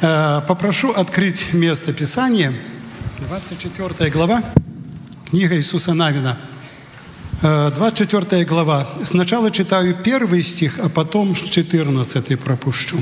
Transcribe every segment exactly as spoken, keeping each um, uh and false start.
Попрошу открыть место Писания. двадцать четвёртая глава, книга Иисуса Навина. двадцать четвёртая глава. Сначала читаю первый стих, а потом четырнадцатый пропущу.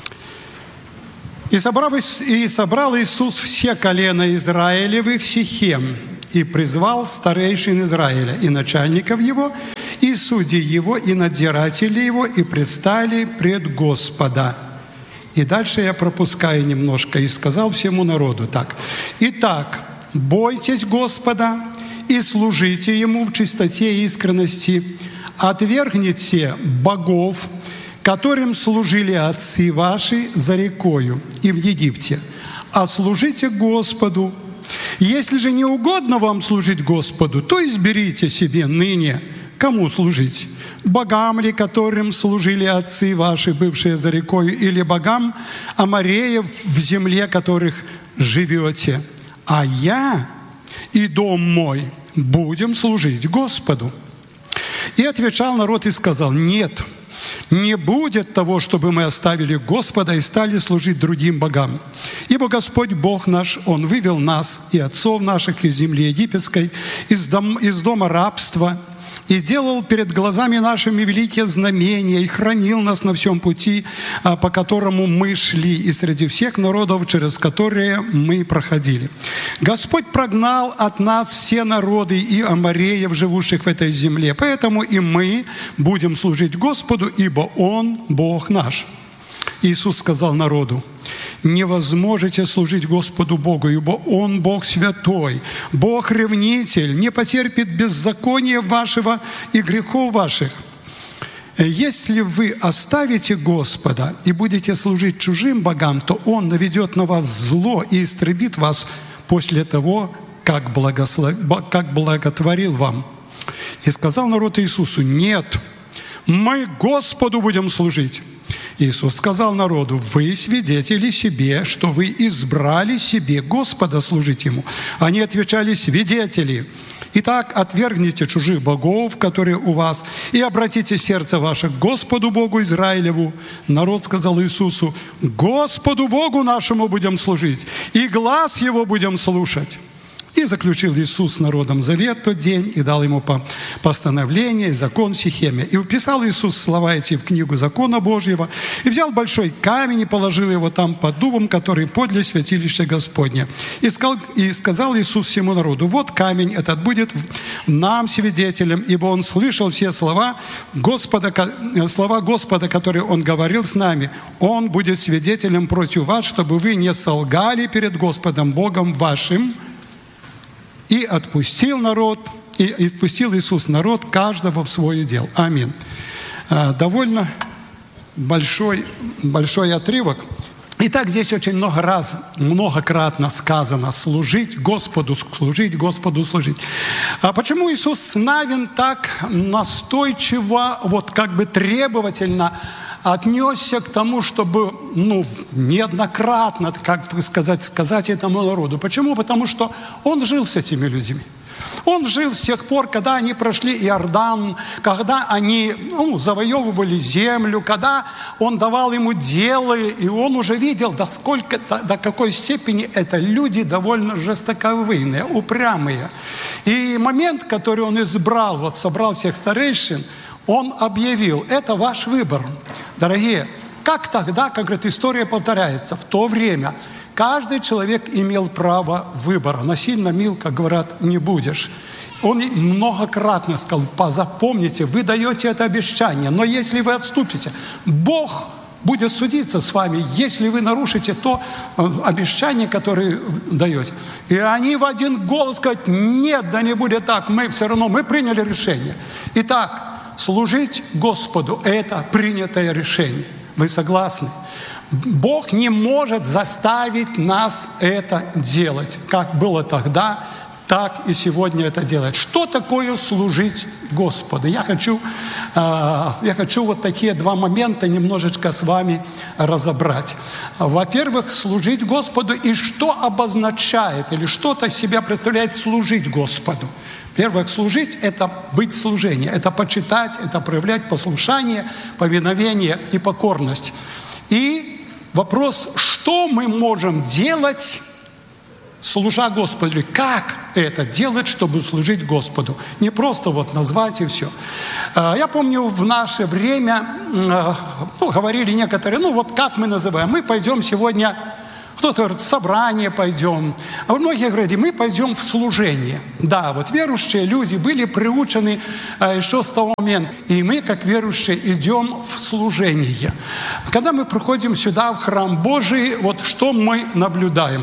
«И собрал, и собрал Иисус все колена Израилевы в Сихем, и призвал старейшин Израиля, и начальников его, и судей его, и надзирателей его, и предстали пред Господа». И дальше я пропускаю немножко. «И сказал всему народу так: Итак, бойтесь Господа и служите Ему в чистоте и искренности, отвергните богов, которым служили отцы ваши за рекою и в Египте, а служите Господу. Если же не угодно вам служить Господу, то изберите себе ныне, кому служить. Богам ли, которым служили отцы ваши, бывшие за рекою, или богам амореев, в земле которых живете. А я и дом мой будем служить Господу». И отвечал народ и сказал: «Нет, не будет того, чтобы мы оставили Господа и стали служить другим богам. Ибо Господь Бог наш, Он вывел нас и отцов наших из земли египетской, из, дом, из дома рабства, и делал перед глазами нашими великие знамения, и хранил нас на всем пути, по которому мы шли, и среди всех народов, через которые мы проходили. Господь прогнал от нас все народы и амореев, живущих в этой земле, поэтому и мы будем служить Господу, ибо Он Бог наш». Иисус сказал народу: «Не возможете служить Господу Богу, ибо Он Бог святой, Бог ревнитель, не потерпит беззакония вашего и грехов ваших. Если вы оставите Господа и будете служить чужим богам, то Он наведет на вас зло и истребит вас после того, как, благослов... как благотворил вам». И сказал народ Иисусу: «Нет, мы Господу будем служить». Иисус сказал народу: «Вы свидетели себе, что вы избрали себе Господа служить Ему». Они отвечали: «Свидетели. Итак, отвергните чужих богов, которые у вас, и обратите сердце ваше к Господу Богу Израилеву». Народ сказал Иисусу: «Господу Богу нашему будем служить, и глас Его будем слушать». И заключил Иисус с народом завет в тот день, и дал ему постановление и закон в Сихеме. И вписал Иисус слова эти в книгу закона Божьего, и взял большой камень и положил его там под дубом, который подле святилища Господня. И сказал, и сказал Иисус всему народу: «Вот камень этот будет нам свидетелем, ибо Он слышал все слова Господа, слова Господа, которые Он говорил с нами. Он будет свидетелем против вас, чтобы вы не солгали перед Господом Богом вашим». И отпустил народ, и отпустил Иисус народ, каждого в свой удел. Аминь. Довольно большой, большой отрывок. Итак, здесь очень много раз, многократно сказано: служить Господу, служить Господу, служить. А почему Иисус Навин так настойчиво, вот как бы требовательно отнесся к тому, чтобы, ну, неоднократно, как бы сказать, сказать этому народу? Почему? Потому что он жил с этими людьми. Он жил с тех пор, когда они прошли Иордан, когда они, ну, завоевывали землю, когда он давал ему делы, и он уже видел, до, сколько, до, до какой степени это люди довольно жестоковыйные, упрямые. И момент, который он избрал, вот собрал всех старейшин, он объявил: «Это ваш выбор». Дорогие, как тогда, как говорит, история повторяется, в то время каждый человек имел право выбора. Насильно мил, как говорят, не будешь. Он многократно сказал: запомните, вы даете это обещание, но если вы отступите, Бог будет судиться с вами, если вы нарушите то обещание, которое даете. И они в один голос сказали: нет, да не будет так, мы все равно, мы приняли решение. Итак, служить Господу – это принятое решение. Вы согласны? Бог не может заставить нас это делать. Как было тогда, так и сегодня это делать. Что такое служить Господу? Я хочу, я хочу вот такие два момента немножечко с вами разобрать. Во-первых, служить Господу, и что обозначает, или что-то себя представляет служить Господу. Первое, служить – это быть в служении, это почитать, это проявлять послушание, повиновение и покорность. И Вопрос, что мы можем делать, служа Господу? Как это делать, чтобы служить Господу? Не просто вот назвать и все. Я помню, в наше время ну, говорили некоторые, ну вот как мы называем? Мы пойдем сегодня, кто-то говорит, в собрание пойдем. А многие говорили, мы пойдем в служение. Да, вот верующие люди были приучены еще с того момента. И мы, как верующие, идем в служение. Когда мы приходим сюда, в храм Божий, вот что мы наблюдаем?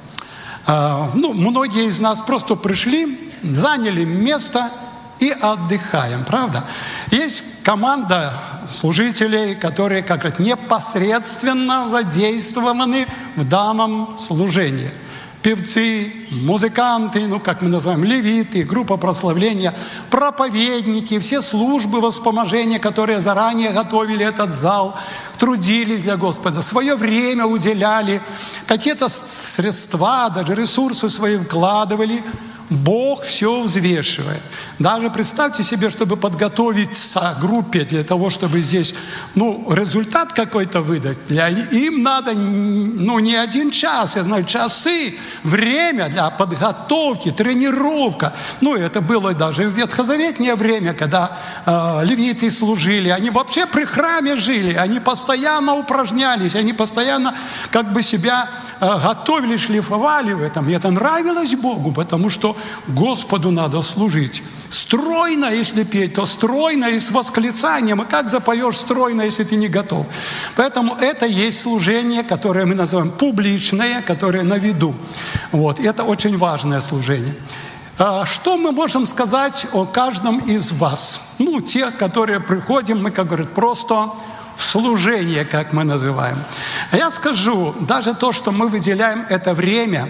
Ну, многие из нас просто пришли, заняли место и отдыхаем, правда? Есть команда служителей, которые, как говорят, непосредственно задействованы в данном служении. Певцы, музыканты, ну, как мы называем, левиты, группа прославления, проповедники, все службы воспоможения, которые заранее готовили этот зал, трудились для Господа, свое время уделяли, какие-то средства, даже ресурсы свои вкладывали. Бог все взвешивает. Даже представьте себе, чтобы подготовиться группе для того, чтобы здесь ну, результат какой-то выдать, для, им надо ну, не один час, я знаю, часы, время для подготовки, тренировка. Ну, это было даже в ветхозаветное время, когда э, левиты служили. Они вообще при храме жили, они постоянно упражнялись, они постоянно как бы себя э, готовили, шлифовали в этом. И это нравилось Богу, потому что Господу надо служить. Стройно, если петь, то стройно и с восклицанием. И как запоешь стройно, если ты не готов? Поэтому это есть служение, которое мы называем публичное, которое на виду. Вот. И это очень важное служение. Что мы можем сказать о каждом из вас? Ну, тех, которые приходим, мы, как говорят, просто в служение, как мы называем. А я скажу, даже то, что мы выделяем это время,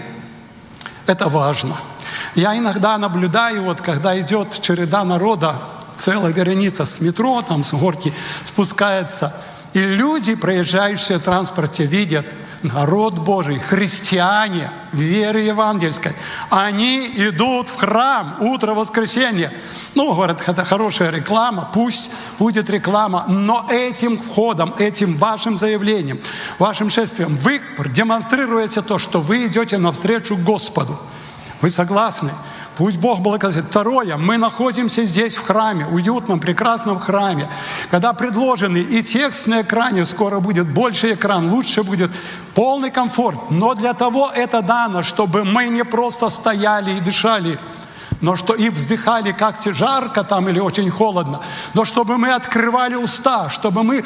это важно. Я иногда наблюдаю, вот когда идет череда народа, целая вереница с метро, там с горки спускается, и люди, проезжающие в транспорте, видят народ Божий, христиане, веры евангельской, они идут в храм утро воскресенья. Ну, говорят, это хорошая реклама, пусть будет реклама, но этим входом, этим вашим заявлением, вашим шествием вы демонстрируете то, что вы идете навстречу Господу. Вы согласны? Пусть Бог благословит. Второе, мы находимся здесь в храме, уютном, прекрасном храме. Когда предложены и текст на экране, скоро будет больше экран, лучше будет полный комфорт. Но для того это дано, чтобы мы не просто стояли и дышали, но что и вздыхали, как жарко там или очень холодно, но чтобы мы открывали уста, чтобы мы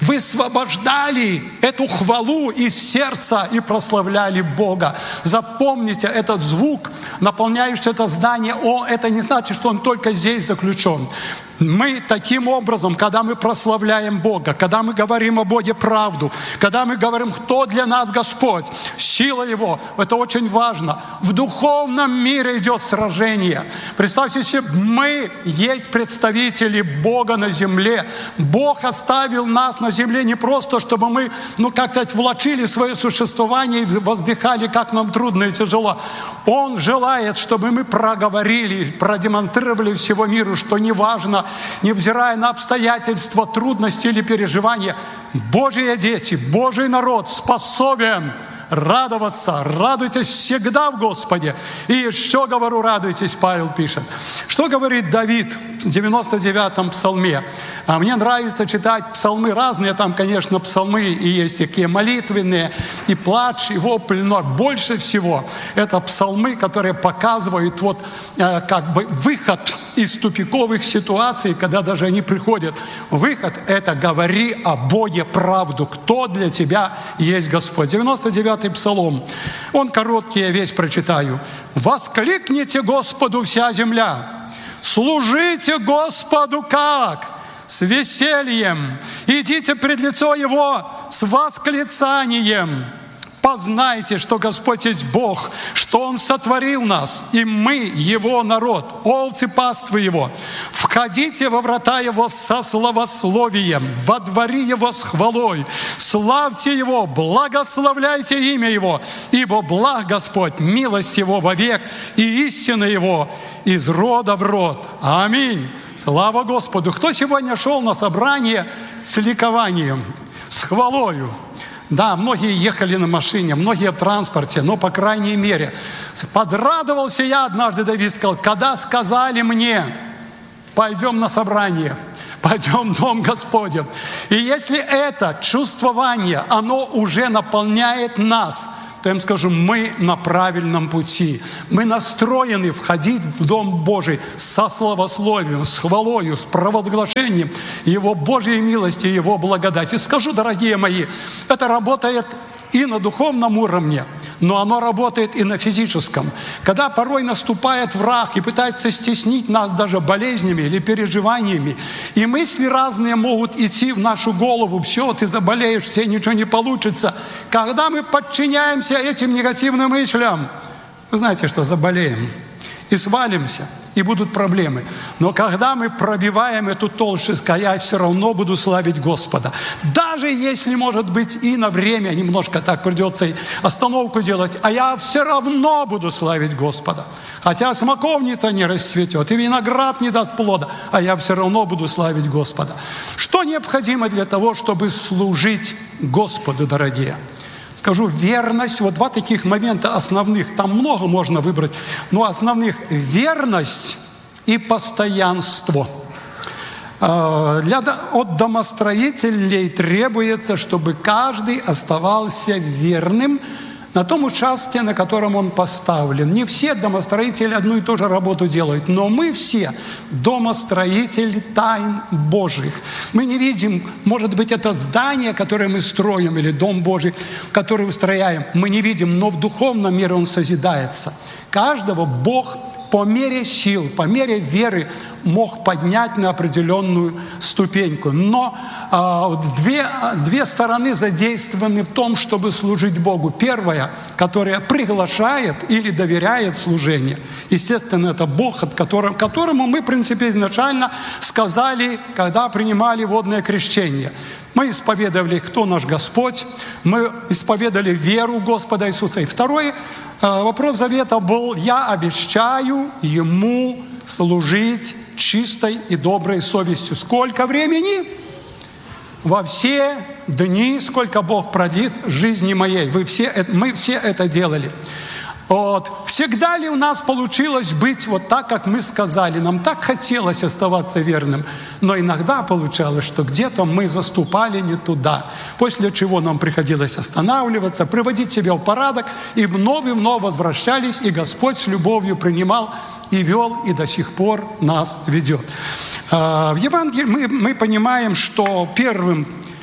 высвобождали эту хвалу из сердца и прославляли Бога. Запомните этот звук, наполняющий это здание. О, это не значит, что он только здесь заключен. Мы таким образом, когда мы прославляем Бога, когда мы говорим о Боге правду, когда мы говорим, кто для нас Господь, сила Его, это очень важно. В духовном мире идет сражение. Представьте себе, мы есть представители Бога на земле. Бог оставил нас на земле не просто, чтобы мы, ну, как сказать, влачили свое существование и воздыхали, как нам трудно и тяжело. Он желает, чтобы мы проговорили, продемонстрировали всему миру, что неважно, невзирая на обстоятельства, трудности или переживания, Божьи дети, Божий народ способен радоваться. Радуйтесь всегда в Господе. И еще говорю, радуйтесь, Павел пишет. Что говорит Давид в девяносто девятом псалме? А мне нравится читать псалмы разные. Там, конечно, псалмы и есть такие молитвенные, и плач, и вопль. Но больше всего это псалмы, которые показывают вот э, как бы выход из тупиковых ситуаций, когда даже они приходят. Выход – это говори о Боге правду. Кто для тебя есть Господь? девяносто девятый псалом. Он короткий, я весь прочитаю. «Воскликните Господу вся земля, служите Господу как? С весельем, идите пред лицо Его с восклицанием. Познайте, что Господь есть Бог, что Он сотворил нас, и мы Его народ, овцы паствы Его. Входите во врата Его со славословием, во дворы Его с хвалой. Славьте Его, благословляйте имя Его, ибо благ Господь, милость Его вовек, и истина Его из рода в род. Аминь. Слава Господу. Кто сегодня шел на собрание с ликованием, с хвалою? Да, многие ехали на машине, многие в транспорте, но, по крайней мере, подрадовался я однажды, Давид сказал, когда сказали мне, пойдем на собрание, пойдем в Дом Господень. И если это чувствование, оно уже наполняет нас, то я им скажу, мы на правильном пути. Мы настроены входить в Дом Божий со славословием, с хвалою, с провозглашением Его Божьей милости, Его благодати. Скажу, дорогие мои, это работает и на духовном уровне, но оно работает и на физическом. Когда порой наступает враг и пытается стеснить нас даже болезнями или переживаниями, и мысли разные могут идти в нашу голову, все, ты заболеешь, все, ничего не получится. Когда мы подчиняемся этим негативным мыслям, вы знаете, что заболеем и свалимся, и будут проблемы. Но когда мы пробиваем эту толщу, я все равно буду славить Господа. Даже если, может быть, и на время немножко так придется остановку делать, а я все равно буду славить Господа. Хотя смоковница не расцветет, и виноград не даст плода, а я все равно буду славить Господа. Что необходимо для того, чтобы служить Господу, дорогие? Скажу, верность, вот два таких момента основных, там много можно выбрать, но основных – верность и постоянство. Для, от домостроителей требуется, чтобы каждый оставался верным на том участке, на котором он поставлен. Не все домостроители одну и ту же работу делают, но мы все домостроители тайн Божьих. Мы не видим, может быть, это здание, которое мы строим, или Дом Божий, который устрояем, мы не видим, но в духовном мире он созидается. Каждого Бог по мере сил, по мере веры мог поднять на определенную ступеньку. Но э, две, две стороны задействованы в том, чтобы служить Богу. Первая, которая приглашает или доверяет служение. Естественно, это Бог, от которого, которому мы, в принципе, изначально сказали, когда принимали водное крещение. Мы исповедовали, кто наш Господь, мы исповедали веру Господа Иисуса. И второй э, вопрос завета был: «Я обещаю Ему служить чистой и доброй совестью». Сколько времени? Во все дни, сколько Бог продлит жизни моей. Вы все, мы все это делали. Вот. Всегда ли у нас получилось быть вот так, как мы сказали? Нам так хотелось оставаться верным, но иногда получалось, что где-то мы заступали не туда, после чего нам приходилось останавливаться, приводить себя в порядок, и вновь и вновь возвращались, и Господь с любовью принимал и вел, и до сих пор нас ведет. В Евангелии мы, мы понимаем, что первым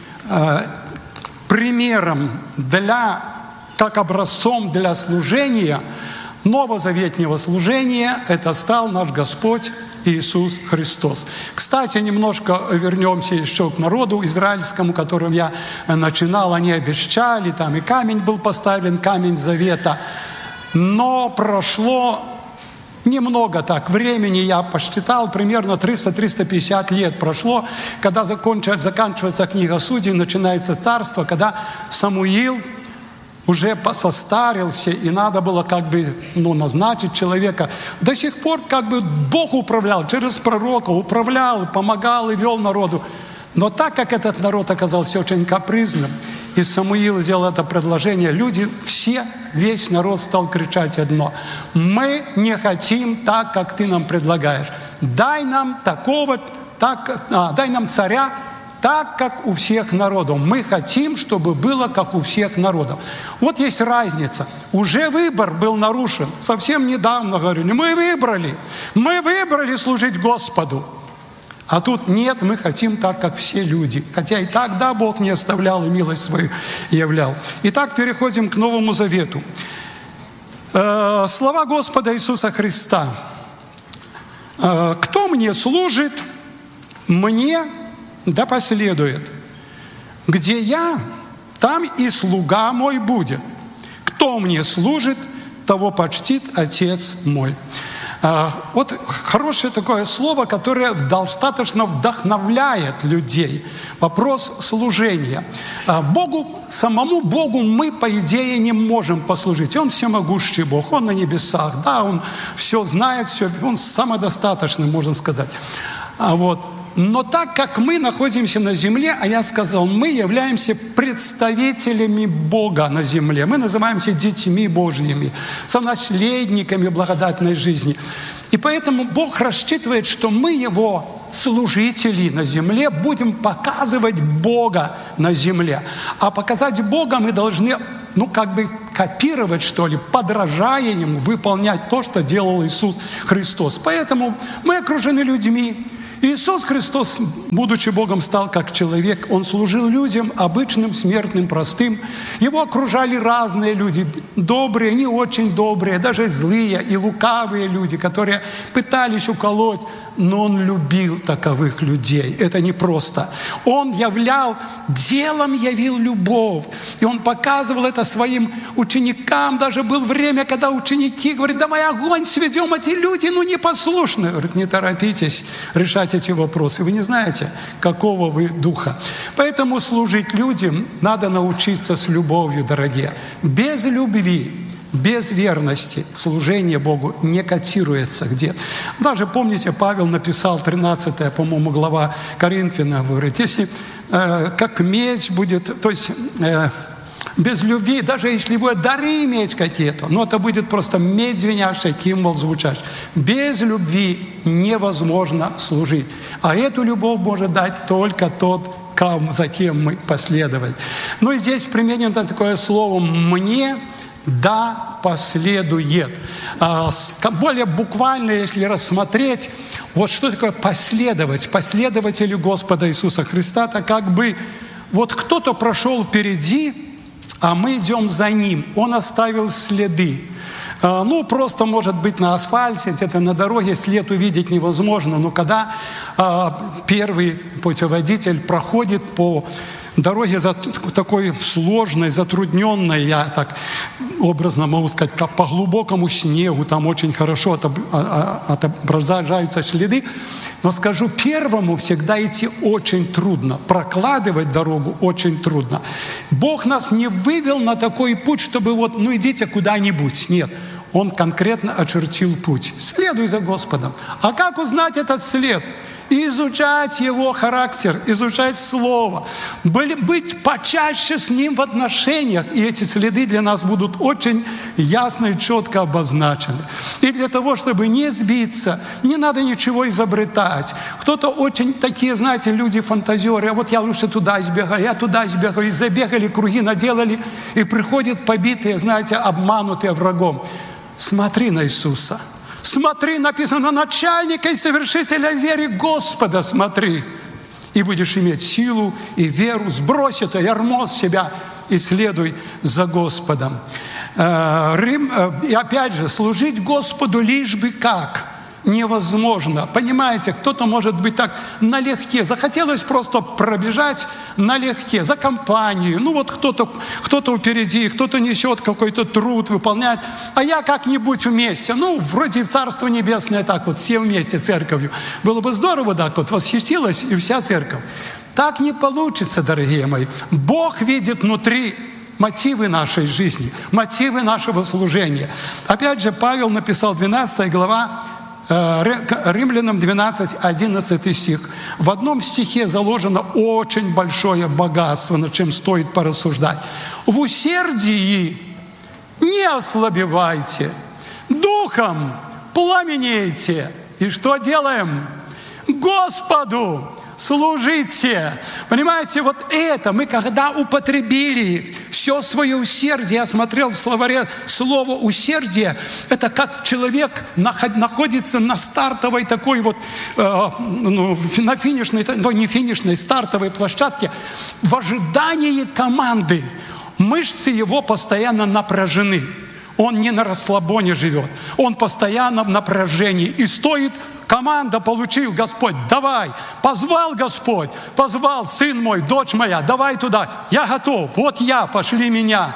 примером для, как образцом для служения, новозаветнего служения, это стал наш Господь Иисус Христос. Кстати, немножко вернемся еще к народу израильскому, которым я начинал. Они обещали, там и камень был поставлен, камень завета. Но прошло немного так времени, я посчитал, примерно триста — триста пятьдесят лет прошло, когда заканчивается, заканчивается книга Судей, начинается царство, когда Самуил уже состарился, и надо было как бы ну, назначить человека. До сих пор как бы Бог управлял, через пророка управлял, помогал и вел народу. Но так как этот народ оказался очень капризным, и Самуил сделал это предложение, люди все, весь народ стал кричать одно: «Мы не хотим так, как ты нам предлагаешь. Дай нам такого, так, а, дай нам царя, так, как у всех народов. Мы хотим, чтобы было, как у всех народов». Вот есть разница. Уже выбор был нарушен. Совсем недавно говорили: мы выбрали, мы выбрали служить Господу. А тут нет, мы хотим так, как все люди. Хотя и тогда Бог не оставлял и милость свою являл. Итак, переходим к Новому Завету. Э, слова Господа Иисуса Христа. Э, «Кто мне служит, мне да последует. Где я, там и слуга мой будет. Кто мне служит, того почтит Отец мой». Вот хорошее такое слово, которое достаточно вдохновляет людей. Вопрос служения. Богу, самому Богу мы, по идее, не можем послужить. Он всемогущий Бог, Он на небесах, да, Он все знает, все, Он самодостаточный, можно сказать. А вот Но так как мы находимся на земле, а я сказал, мы являемся представителями Бога на земле. Мы называемся детьми Божьими, сонаследниками благодатной жизни. И поэтому Бог рассчитывает, что мы Его служители на земле будем показывать Бога на земле. А показать Бога мы должны, ну, как бы копировать, что ли, подражая Ему, выполнять то, что делал Иисус Христос. Поэтому мы окружены людьми. Иисус Христос, будучи Богом, стал как человек. Он служил людям, обычным, смертным, простым. Его окружали разные люди, добрые, не очень добрые, даже злые и лукавые люди, которые пытались уколоть, но Он любил таковых людей. Это не просто. Он являл, делом явил любовь. И Он показывал это своим ученикам. Даже было время, когда ученики говорят, давай огонь сведем, эти люди, ну, непослушны. Говорит, не торопитесь решать эти вопросы. Вы не знаете, какого вы духа. Поэтому служить людям надо научиться с любовью, дорогие. Без любви, без верности служение Богу не котируется где-то. Даже, помните, Павел написал, тринадцатая, по-моему, глава Коринфянам, говорит, если э, как меч будет, то есть э, без любви, даже если будет дары иметь какие-то, но это будет просто медь звенящая, кимвол звучащий. Без любви невозможно служить. А эту любовь может дать только тот, кому, за кем мы последовали. Ну и здесь применено такое слово «мне», да, последует. Более буквально, если рассмотреть, вот что такое последовать, последователи Господа Иисуса Христа, это как бы вот кто-то прошел впереди, а мы идем за Ним. Он оставил следы. Ну, просто, может быть, на асфальте, где-то на дороге след увидеть невозможно, но когда первый путеводитель проходит по дороге такой сложной, затрудненной, я так образно могу сказать, как по глубокому снегу, там очень хорошо отображаются следы, но скажу, первому всегда идти очень трудно, прокладывать дорогу очень трудно. Бог нас не вывел на такой путь, чтобы вот, ну идите куда-нибудь, нет. Он конкретно очертил путь. Следуй за Господом. А как узнать этот след? И изучать Его характер, изучать Слово, быть почаще с Ним в отношениях. И эти следы для нас будут очень ясно и четко обозначены. И для того, чтобы не сбиться, не надо ничего изобретать. Кто-то очень такие, знаете, люди-фантазеры, а вот я лучше туда сбегаю, я туда сбегаю, и забегали, круги наделали, и приходят побитые, знаете, обманутые врагом. Смотри на Иисуса. Смотри, написано, на начальника и совершителя веры Господа смотри. И будешь иметь силу и веру. Сбрось это ярмо с себя и следуй за Господом. И опять же, служить Господу лишь бы как? Невозможно. Понимаете, кто-то может быть так налегке. Захотелось просто пробежать налегке, за компанию. Ну вот кто-то, кто-то впереди, кто-то несет какой-то труд, выполняет. А я как-нибудь вместе. Ну, вроде Царство Небесное так вот, все вместе церковью. Было бы здорово так вот, восхитилась и вся церковь. Так не получится, дорогие мои. Бог видит внутри мотивы нашей жизни, мотивы нашего служения. Опять же, Павел написал, двенадцатая глава, Римлянам двенадцать, одиннадцатый стих. В одном стихе заложено очень большое богатство, над чем стоит порассуждать. В усердии не ослабевайте, духом пламенейте. И что делаем? Господу служите. Понимаете, вот это мы когда употребили все свое усердие, я смотрел в словаре слово «усердие», это как человек находится на стартовой такой вот, э, ну, на финишной, ну, не финишной, стартовой площадке в ожидании команды. Мышцы его постоянно напряжены. Он не на расслабоне живет, он постоянно в напряжении. И стоит команда, получил Господь, давай, позвал Господь, позвал, сын мой, дочь моя, давай туда, я готов, вот я, пошли меня.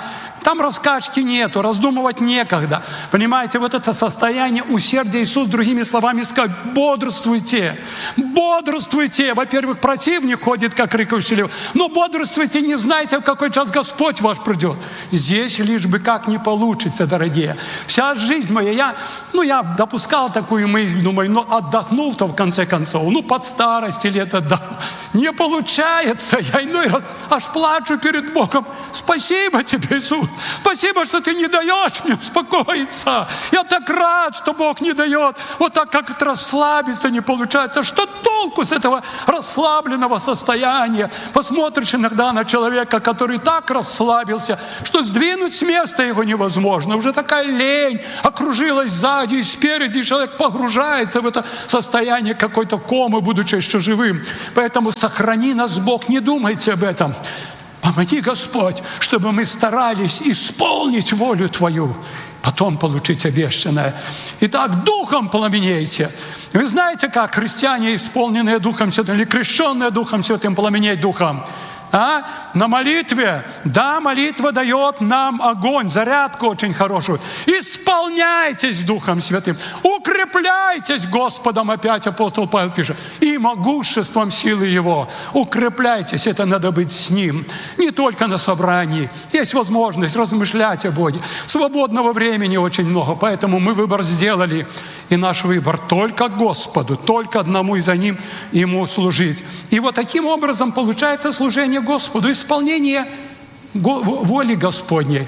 Там раскачки нету, раздумывать некогда. Понимаете, вот это состояние усердия Иисус, другими словами сказать, бодрствуйте, бодрствуйте. Во-первых, противник ходит, как рыкающий лев, но бодрствуйте, не знаете, в какой час Господь ваш придет. Здесь лишь бы как не получится, дорогие. Вся жизнь моя, я, ну, я допускал такую мысль, думаю, ну, отдохнул-то в конце концов, ну, под старость лет отдохну. Не получается, я иной раз аж плачу перед Богом. Спасибо тебе, Иисус, спасибо, что ты не даешь мне успокоиться. Я так рад, что Бог не дает. Вот так как расслабиться не получается. Что толку с этого расслабленного состояния? Посмотришь иногда на человека, который так расслабился, что сдвинуть с места его невозможно. Уже такая лень окружилась сзади и спереди, и человек погружается в это состояние какой-то комы, будучи еще живым. Поэтому сохрани нас, Бог, не думайте об этом. Помоги, Господь, чтобы мы старались исполнить волю Твою, потом получить обещанное. Итак, духом пламенейте. Вы знаете, как христиане, исполненные Духом Святым, или крещенные Духом Святым, пламенеют духом? А? На молитве. Да, молитва дает нам огонь, зарядку очень хорошую. Исполняйтесь Духом Святым. Укрепляйтесь Господом, опять апостол Павел пишет, и могуществом силы Его. Укрепляйтесь, это надо быть с Ним. Не только на собрании. Есть возможность размышлять о Боге. Свободного времени очень много, поэтому мы выбор сделали. И наш выбор только Господу, только одному и за Ним Ему служить. И вот таким образом получается служение Господу, исполнение воли Господней.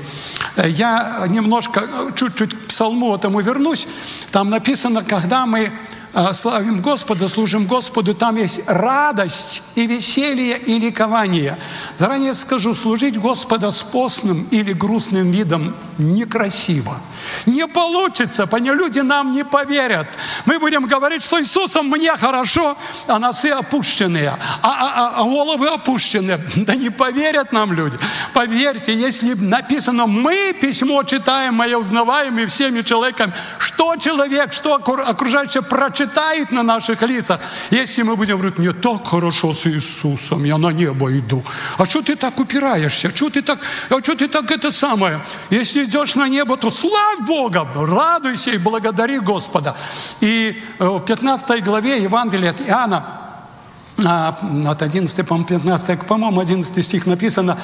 Я немножко, чуть-чуть к псалму этому вернусь. Там написано, когда мы славим Господа, служим Господу, там есть радость и веселье и ликование. Заранее скажу, служить Господа с постным или грустным видом некрасиво. Не получится, понимаете, люди нам не поверят. Мы будем говорить, что Иисусом мне хорошо, а носы опущенные, а, а, а головы опущенные. Да не поверят нам люди. Поверьте, если написано, мы письмо читаем, мое узнаваемое всеми человеками, что человек, что окружающие прочитают на наших лицах, если мы будем говорить, мне так хорошо с Иисусом, я на небо иду. А что ты так упираешься? Что ты так, а что ты так это самое? Если идешь на небо, то славь Бога, радуйся и благодари Господа. И в пятнадцатой главе Евангелия от Иоанна, от одиннадцатого, по-моему, пятнадцатого, по-моему, одиннадцатый стих написано,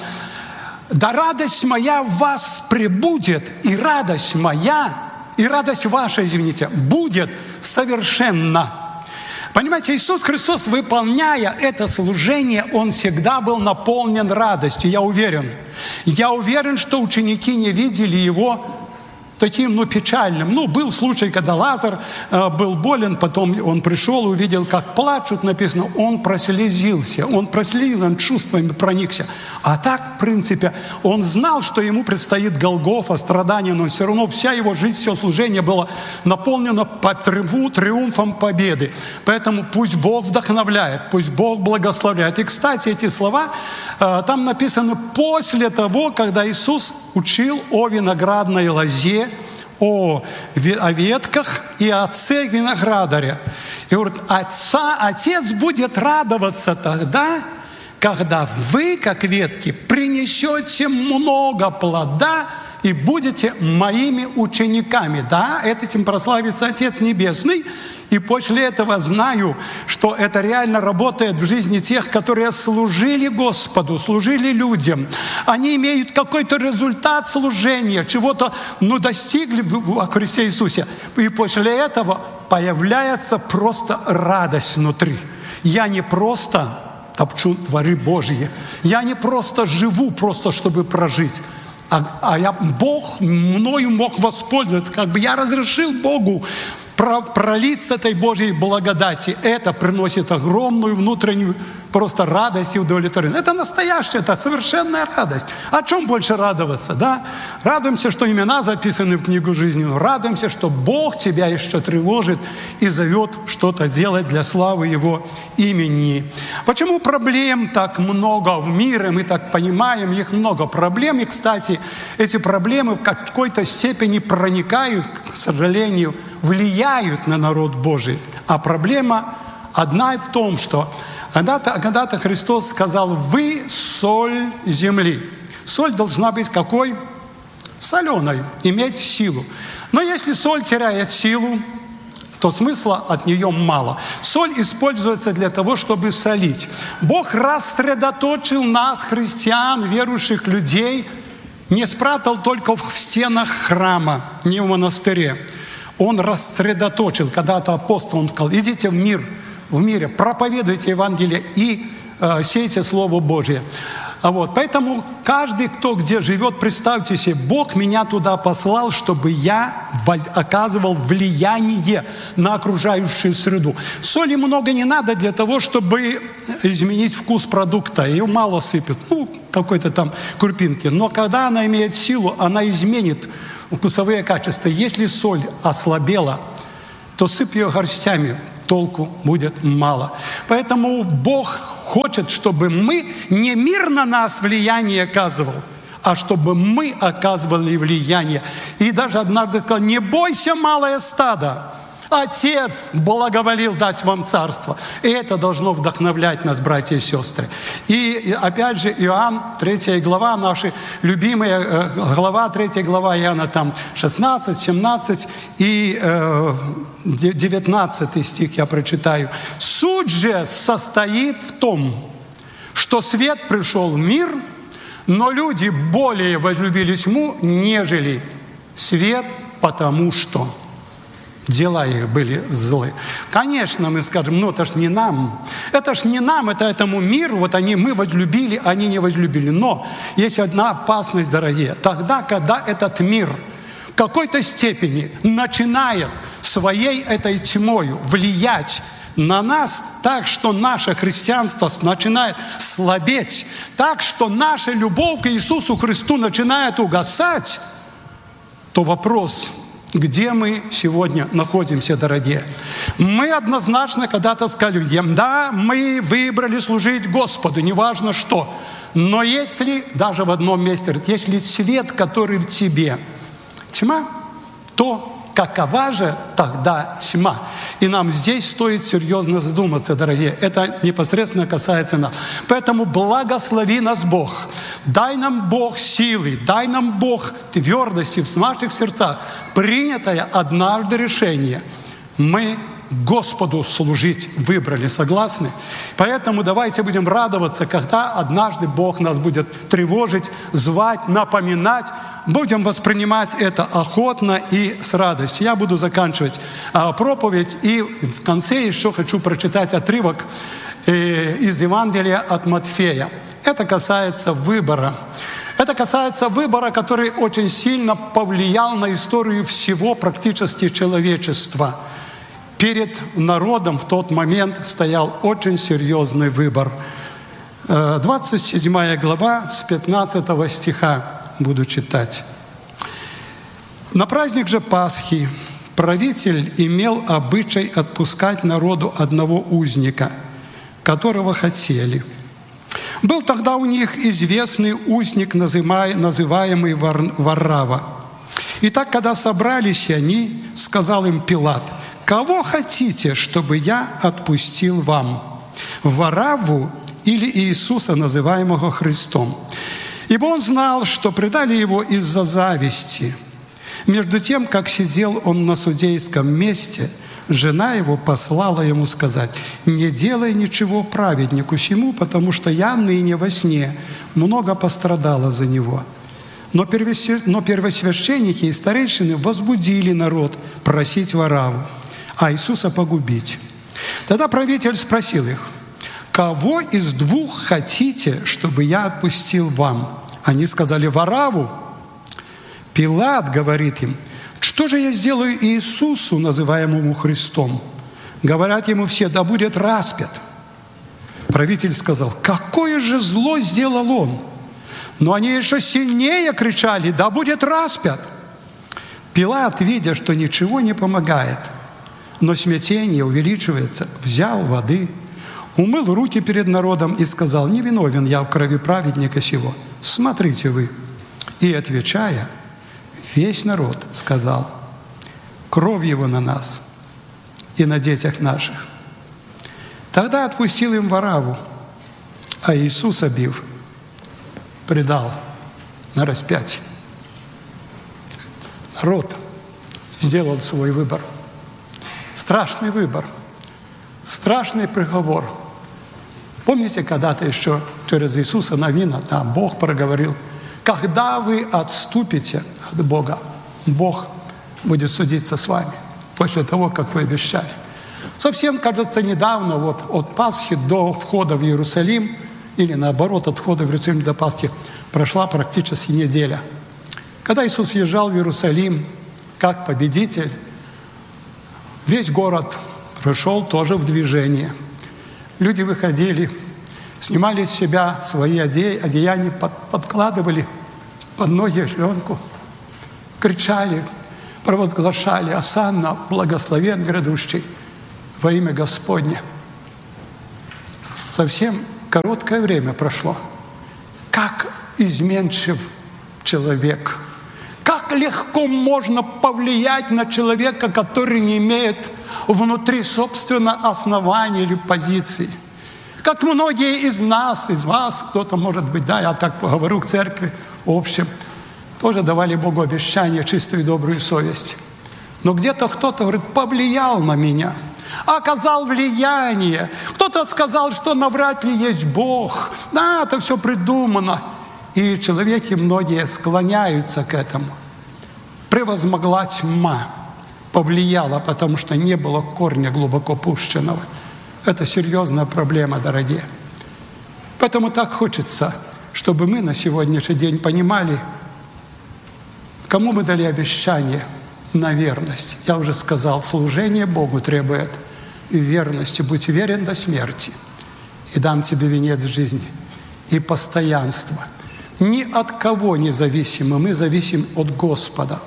«Да радость моя в вас пребудет, и радость моя, и радость ваша, извините, будет совершенна». Понимаете, Иисус Христос, выполняя это служение, Он всегда был наполнен радостью, я уверен. Я уверен, что ученики не видели Его таким, ну, печальным. Ну, был случай, когда Лазарь э, был болен, потом он пришел и увидел, как плачут, написано, он прослезился, он прослезился, он чувствами проникся. А так, в принципе, он знал, что ему предстоит Голгофа, страдания, но все равно вся его жизнь, все служение было наполнено по триумфом победы. Поэтому пусть Бог вдохновляет, пусть Бог благословляет. И, кстати, эти слова, э, там написано после того, когда Иисус учил о виноградной лозе, о, о ветках и о отце виноградаря. И говорит, отца, отец будет радоваться тогда, когда вы, как ветки, принесете много плода и будете моими учениками. Да, этим прославится Отец Небесный. И после этого знаю, что это реально работает в жизни тех, которые служили Господу, служили людям. Они имеют какой-то результат служения, чего-то, ну, достигли во Христе Иисусе. И после этого появляется просто радость внутри. Я не просто топчу дворы Божьи, я не просто живу, просто чтобы прожить, а, а я, Бог мною мог воспользоваться, как бы я разрешил Богу пролиться этой Божьей благодати. Это приносит огромную внутреннюю просто радость и удовлетворение. Это настоящая, это совершенная радость. О чем больше радоваться, да? Радуемся, что имена записаны в книгу жизни. Радуемся, что Бог тебя еще тревожит и зовет что-то делать для славы Его имени. Почему проблем так много в мире? Мы так понимаем, их много проблем. И, кстати, эти проблемы в какой-то степени проникают, к сожалению, влияют на народ Божий. А проблема одна в том, что когда-то, когда-то Христос сказал, вы соль земли. Соль должна быть какой? соленой, иметь силу. Но если соль теряет силу, то смысла от нее мало. Соль используется для того, чтобы солить. Бог рассредоточил нас, христиан, верующих людей, не спрятал только в стенах храма, не в монастыре. Он рассредоточил. Когда-то апостол, он сказал: идите в мир, в мире, проповедуйте Евангелие и э, сейте Слово Божие. А вот, поэтому каждый, кто где живет, представьте себе, Бог меня туда послал, чтобы я оказывал влияние на окружающую среду. Соли много не надо для того, чтобы изменить вкус продукта. Ее мало сыпят, ну, какой-то там крупинки. Но когда она имеет силу, она изменит вкусовые качества. Если соль ослабела, то сыпь ее горстями, толку будет мало. Поэтому Бог хочет, чтобы мы, не мир на нас влияние оказывал, а чтобы мы оказывали влияние. И даже однажды сказал: не бойся, малое стадо, Отец благоволил дать вам царство. И это должно вдохновлять нас, братья и сестры. И опять же, Иоанн, третья глава, наша любимая глава, третья глава Иоанна, там шестнадцать, семнадцать и девятнадцатый стих я прочитаю. «Суть же состоит в том, что свет пришел в мир, но люди более возлюбили тьму, нежели свет, потому что дела их были злы». Конечно, мы скажем: ну это ж не нам. Это ж не нам, это этому миру. Вот они, мы возлюбили, они не возлюбили. Но есть одна опасность, дорогие. Тогда, когда этот мир в какой-то степени начинает своей этой тьмою влиять на нас так, что наше христианство начинает слабеть, так, что наша любовь к Иисусу Христу начинает угасать, то вопрос: где мы сегодня находимся, дорогие? Мы однозначно когда-то сказали: да, мы выбрали служить Господу, неважно что. Но если, даже в одном месте, если свет, который в тебе, тьма, то какова же тогда тьма? И нам здесь стоит серьезно задуматься, дорогие. Это непосредственно касается нас. Поэтому благослови нас Бог. Дай нам Бог силы, дай нам Бог твердости в наших сердцах. Принятое однажды решение. Мы Господу служить выбрали. Согласны? Поэтому давайте будем радоваться, когда однажды Бог нас будет тревожить, звать, напоминать. Будем воспринимать это охотно и с радостью. Я буду заканчивать а, проповедь. И в конце еще хочу прочитать отрывок э, из Евангелия от Матфея. Это касается выбора. Это касается выбора, который очень сильно повлиял на историю всего практически человечества. Перед народом в тот момент стоял очень серьезный выбор. двадцать седьмая глава с пятнадцатого стиха буду читать. «На праздник же Пасхи правитель имел обычай отпускать народу одного узника, которого хотели. Был тогда у них известный узник, называемый Варрава. Итак, когда собрались они, сказал им Пилат: кого хотите, чтобы я отпустил вам, Варравву или Иисуса, называемого Христом? Ибо он знал, что предали его из-за зависти. Между тем, как сидел он на судейском месте, жена его послала ему сказать: не делай ничего праведнику сему, потому что я ныне во сне много пострадала за него. Но первосвященники и старейшины возбудили народ просить Варравву, а Иисуса погубить. Тогда правитель спросил их: кого из двух хотите, чтобы я отпустил вам? Они сказали: Варравву. Пилат говорит им: что же я сделаю Иисусу, называемому Христом? Говорят ему все: да будет распят. Правитель сказал: какое же зло сделал он? Но они еще сильнее кричали: да будет распят. Пилат, видя, что ничего не помогает, но смятение увеличивается, взял воды, умыл руки перед народом и сказал: не виновен я в крови праведника сего, смотрите вы. И, отвечая, весь народ сказал: кровь его на нас и на детях наших. Тогда отпустил им Варравву, а Иисуса, бив, предал на распятие. Народ сделал свой выбор. Страшный выбор. Страшный приговор. Помните, когда-то еще через Иисуса Навина, да, Бог проговорил: когда вы отступите от Бога, Бог будет судиться с вами после того, как вы обещали. Совсем, кажется, недавно, вот от Пасхи до входа в Иерусалим, или наоборот, от входа в Иерусалим до Пасхи, прошла практически неделя. Когда Иисус въезжал в Иерусалим как победитель, весь город пришел тоже в движение. Люди выходили, снимали с себя свои одеяния, подкладывали под ноги жленку, кричали, провозглашали: «Осанна, благословен грядущий во имя Господне». Совсем короткое время прошло. Как изменчив человек! Как легко можно повлиять на человека, который не имеет внутри, собственно, оснований или позиций. Как многие из нас, из вас, кто-то, может быть, да, я так поговорю к церкви, в общем, тоже давали Богу обещание, чистую и добрую совесть. Но где-то кто-то, говорит, повлиял на меня, оказал влияние. Кто-то сказал, что навряд ли есть Бог. Да, это все придумано. И человеки многие склоняются к этому. Превозмогла тьма, повлияла, потому что не было корня глубоко пущенного. Это серьезная проблема, дорогие. Поэтому так хочется, чтобы мы на сегодняшний день понимали, кому мы дали обещание на верность. Я уже сказал, служение Богу требует верности. Будь верен до смерти, и дам тебе венец жизни и постоянства. Ни от кого не зависимы, мы зависим от Господа.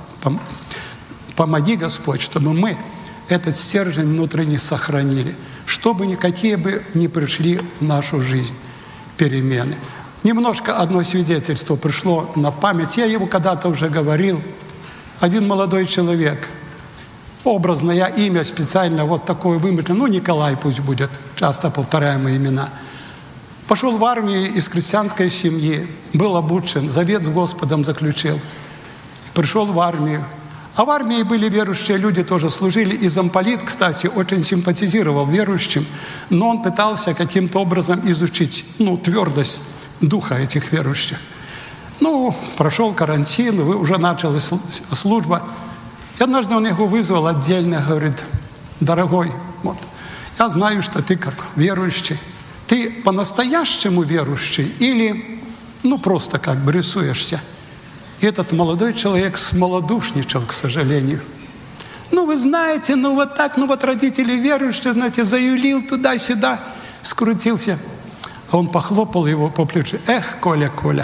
Помоги, Господь, чтобы мы этот стержень внутренний сохранили, чтобы никакие бы не пришли в нашу жизнь перемены. Немножко одно свидетельство пришло на память. Я его когда-то уже говорил. Один молодой человек, образно я имя специально вот такое вымышлил, ну, Николай пусть будет, часто повторяемые имена. Пошел в армию из крестьянской семьи, был обучен, завет с Господом заключил. Пришел в армию. А в армии были верующие люди, тоже служили. И замполит, кстати, очень симпатизировал верующим, но он пытался каким-то образом изучить, ну, твердость духа этих верующих. Ну, прошел карантин, уже началась служба. И однажды он его вызвал отдельно, говорит: дорогой, вот, я знаю, что ты как верующий. Ты по-настоящему верующий или, ну, просто как бы рисуешься? И этот молодой человек смолодушничал, к сожалению. Ну, вы знаете, ну вот так, ну вот родители верующие, знаете, заюлил туда-сюда, скрутился. А он похлопал его по плечу: эх, Коля, Коля,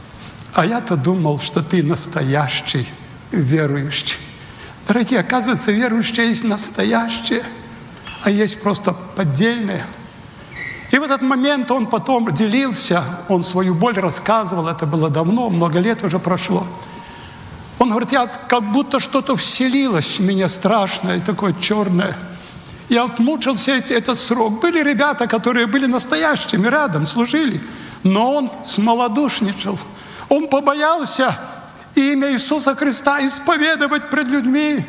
а я-то думал, что ты настоящий верующий. Дорогие, оказывается, верующие есть настоящие, а есть просто поддельные. И в этот момент он потом делился, он свою боль рассказывал, это было давно, много лет уже прошло. Он говорит: я как будто что-то вселилось в меня страшное, такое черное. Я отмучился этот срок. Были ребята, которые были настоящими, рядом служили, но он смолодушничал. Он побоялся имя Иисуса Христа исповедовать пред людьми.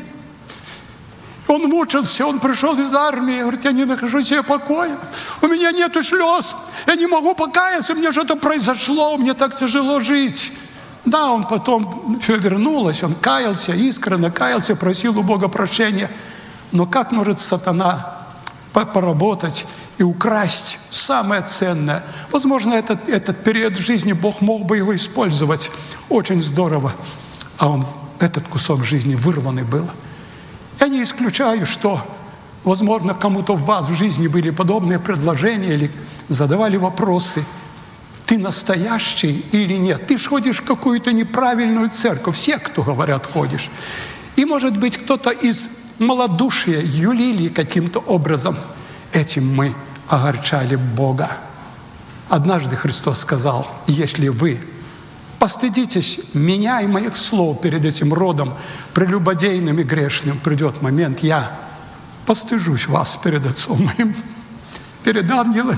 Он мучился, он пришел из армии, говорит: я не нахожу себе покоя, у меня нету слез, я не могу покаяться, у меня что-то произошло, мне так тяжело жить. Да, он потом все вернулось, он каялся, искренне каялся, просил у Бога прощения. Но как может сатана поработать и украсть самое ценное? Возможно, этот, этот период жизни Бог мог бы его использовать очень здорово, а он, этот кусок жизни вырванный был. Я не исключаю, что, возможно, кому-то в вас в жизни были подобные предложения или задавали вопросы: ты настоящий или нет? Ты ж ходишь в какую-то неправильную церковь. Все, кто говорят, ходишь. И, может быть, кто-то из малодушия юлили каким-то образом. Этим мы огорчали Бога. Однажды Христос сказал: если вы постыдитесь меня и моих слов перед этим родом прелюбодейным и грешным, придет момент, я постыжусь вас перед Отцом моим, перед ангелами,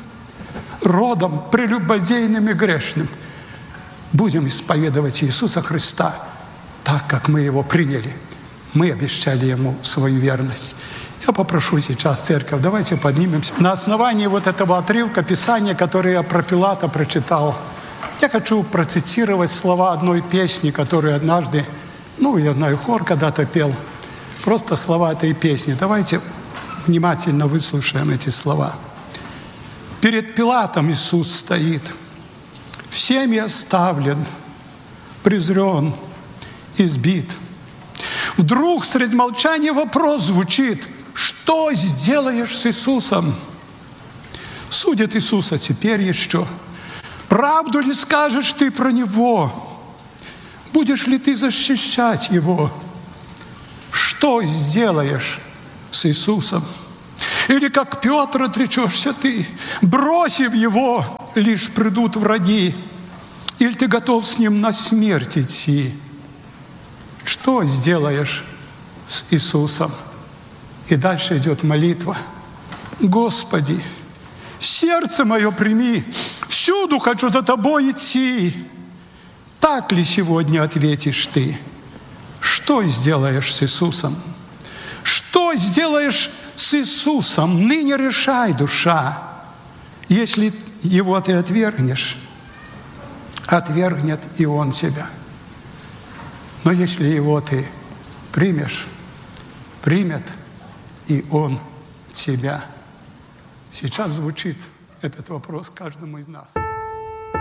родом прелюбодейным и грешным. Будем исповедовать Иисуса Христа, так, как мы Его приняли. Мы обещали Ему свою верность. Я попрошу сейчас церковь, давайте поднимемся. На основании вот этого отрывка Писания, который я про Пилата прочитал, я хочу процитировать слова одной песни, которую однажды, ну, я знаю, хор когда-то пел, просто слова этой песни. Давайте внимательно выслушаем эти слова. «Перед Пилатом Иисус стоит, всеми оставлен, презрен, избит. Вдруг среди молчания вопрос звучит: что сделаешь с Иисусом? Судит Иисуса теперь еще. Правду ли скажешь ты про Него? Будешь ли ты защищать Его? Что сделаешь с Иисусом? Или как Петр отречешься ты, бросив Его, лишь придут враги? Или ты готов с Ним на смерть идти? Что сделаешь с Иисусом?» И дальше идет молитва. «Господи, сердце мое прими, всюду хочу за Тобой идти. Так ли сегодня ответишь ты? Что сделаешь с Иисусом? Что сделаешь с Иисусом? Ныне решай, душа. Если Его ты отвергнешь, отвергнет и Он тебя. Но если Его ты примешь, примет и Он тебя». Сейчас звучит этот вопрос каждому из нас.